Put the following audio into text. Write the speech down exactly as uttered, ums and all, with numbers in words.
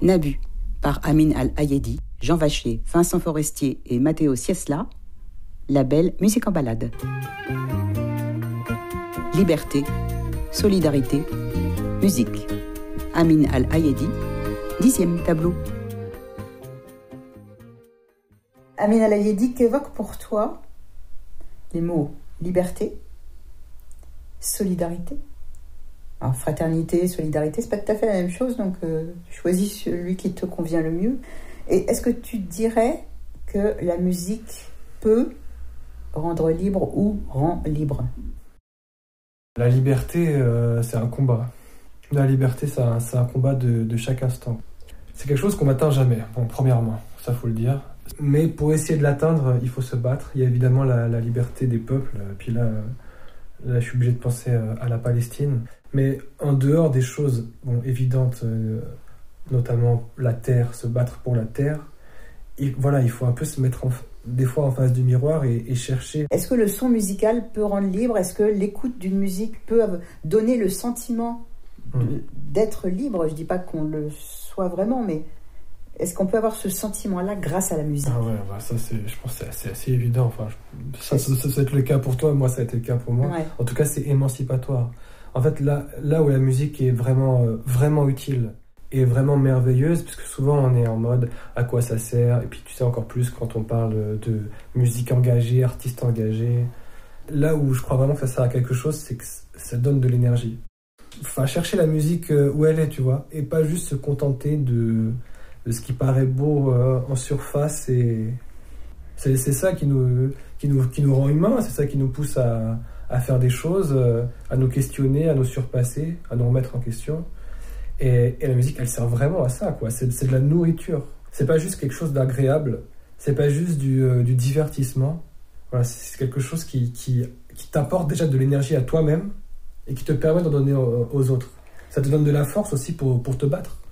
Nabu, par Amin Al-Ayedi, Jean Vacher, Vincent Forestier et Matteo Siesla. Label Musique en balade. Liberté, solidarité, musique. Amin Al-Ayedi, dixième tableau. Amin Al-Ayedi, qu'évoque pour toi les mots liberté, solidarité? Alors, fraternité, solidarité, c'est pas tout à fait la même chose, donc euh, choisis celui qui te convient le mieux. Et est-ce que tu dirais que la musique peut rendre libre ou rend libre? La liberté, euh, c'est un combat. La liberté, c'est un, c'est un combat de, de chaque instant. C'est quelque chose qu'on n'atteint jamais, bon, premièrement, ça faut le dire. Mais pour essayer de l'atteindre, il faut se battre. Il y a évidemment la, la liberté des peuples, puis là, là, je suis obligé de penser à la Palestine. Mais en dehors des choses bon, évidentes, euh, notamment la terre, se battre pour la terre, et voilà, il faut un peu se mettre en, des fois en face du miroir et, et chercher. Est-ce que le son musical peut rendre libre? Est-ce que l'écoute d'une musique peut donner le sentiment de, mmh. d'être libre? Je ne dis pas qu'on le soit vraiment, mais est-ce qu'on peut avoir ce sentiment-là grâce à la musique? Ah ouais, bah ça c'est, je pense que c'est assez, assez évident. Enfin, je, ça, ça, ça, ça va être le cas pour toi, moi ça a été le cas pour moi. Ouais. En tout cas, c'est émancipatoire. En fait, là, là où la musique est vraiment, euh, vraiment utile et vraiment merveilleuse, parce que souvent on est en mode à quoi ça sert, et puis tu sais encore plus quand on parle de musique engagée, artiste engagé. Là où je crois vraiment que ça sert à quelque chose, c'est que ça donne de l'énergie. Enfin, chercher la musique où elle est, tu vois, et pas juste se contenter de, de ce qui paraît beau euh, en surface. Et c'est, c'est ça qui nous, qui, nous, qui nous rend humains, c'est ça qui nous pousse à, à faire des choses, à nous questionner, à nous surpasser, à nous remettre en question. Et, et la musique, elle sert vraiment à ça, quoi. C'est, c'est de la nourriture. C'est pas juste quelque chose d'agréable. C'est pas juste du, euh, du divertissement. Voilà, c'est quelque chose qui, qui, qui t'apporte déjà de l'énergie à toi-même et qui te permet d'en donner aux, aux autres. Ça te donne de la force aussi pour, pour te battre.